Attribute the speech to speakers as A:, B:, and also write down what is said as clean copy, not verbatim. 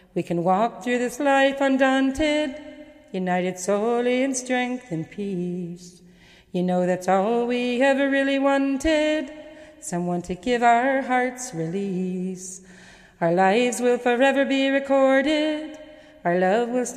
A: We can walk through this life undaunted, united solely in strength and peace. You know that's all we ever really wanted, someone to give our hearts release. Our lives will forever be recorded, our love will stand